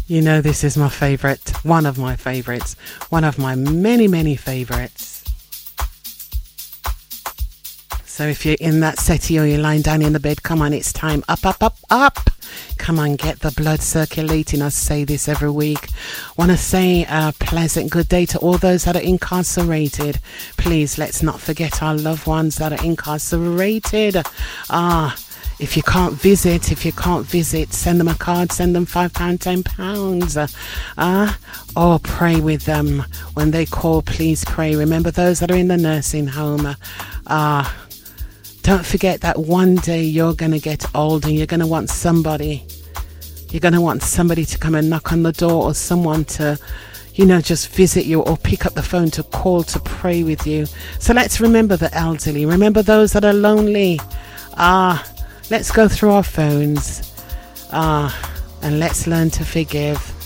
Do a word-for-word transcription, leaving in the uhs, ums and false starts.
You know, this is my favourite, one of my favourites, one of my many, many favourites. So if you're in that settee or you're lying down in the bed, come on, it's time. Up, up, up, up. Come on, get the blood circulating. I say this every week. Want to say a pleasant good day to all those that are incarcerated. Please, let's not forget our loved ones that are incarcerated. Ah, if you can't visit, if you can't visit, send them a card, send them five pounds, ten pounds. Uh, uh, or pray with them. When they call, please pray. Remember those that are in the nursing home. Ah, uh, don't forget that one day you're going to get old and you're going to want somebody. You're going to want somebody to come and knock on the door, or someone to, you know, just visit you or pick up the phone to call to pray with you. So let's remember the elderly. Remember those that are lonely. Ah, let's go through our phones. Ah, and let's learn to forgive.